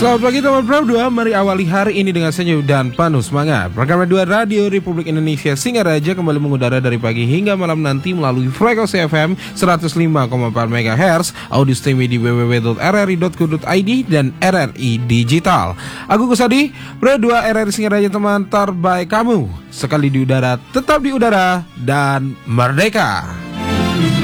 Selamat pagi teman Pro 2, mari awali hari ini dengan senyum dan penuh semangat. Program Radio Republik Indonesia Singaraja kembali mengudara dari pagi hingga malam nanti melalui frekuensi FM 105,4 MHz, audio streaming di www.rri.co.id dan RRI Digital. Aku Kusadi, Pro 2 RRI Singaraja, teman terbaik kamu. Sekali di udara, tetap di udara, dan merdeka.